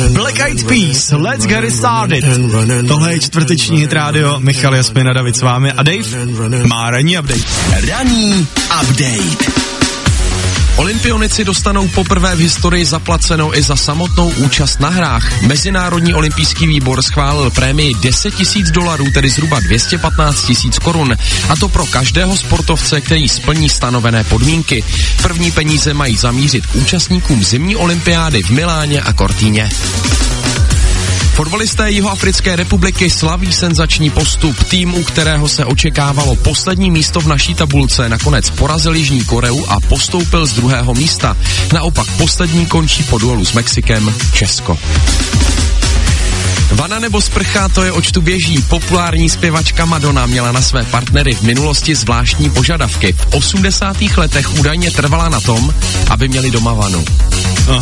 Black Eyed Peas, Let's Get It Started. Tohle je čtvrteční Hit Radio, Michal, Jasmina, David s vámi a Dave má ranní update. Ranní update. Olympionici dostanou poprvé v historii zaplaceno i za samotnou účast na hrách. Mezinárodní olympijský výbor schválil prémii $10,000, tedy zhruba 215 000 korun. A to pro každého sportovce, který splní stanovené podmínky. První peníze mají zamířit k účastníkům zimní olympiády v Miláně a Cortíně. Fotbalisté Jihoafrické republiky slaví senzační postup. Tým, u kterého se očekávalo poslední místo v naší tabulce, nakonec porazil Jižní Koreu a postoupil z druhého místa. Naopak poslední končí po duelu s Mexikem Česko. Vana nebo sprcha, to je oč tu běží. Populární zpěvačka Madonna měla na své partnery v minulosti zvláštní požadavky. V 80. letech údajně trvala na tom, aby měli doma vanu.